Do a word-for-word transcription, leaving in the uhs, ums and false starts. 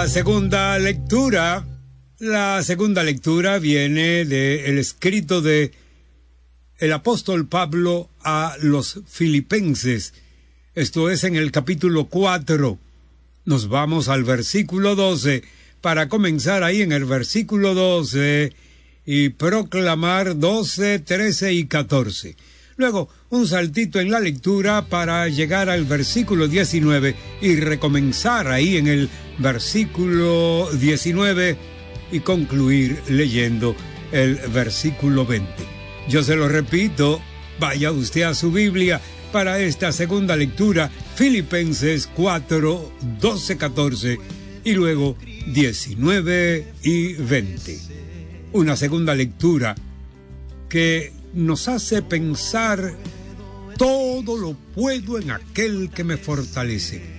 La segunda lectura, la segunda lectura viene del escrito de el apóstol Pablo a los Filipenses. Esto es en el capítulo cuatro. Nos vamos al versículo doce para comenzar ahí en el versículo doce y proclamar doce, trece y catorce. Luego, un saltito en la lectura para llegar al versículo diecinueve y recomenzar ahí en el versículo diecinueve y concluir leyendo el versículo veinte. Yo se lo repito, vaya usted a su Biblia para esta segunda lectura, Filipenses cuatro, doce, catorce y luego diecinueve y veinte. Una segunda lectura que nos hace pensar: todo lo puedo en aquel que me fortalece.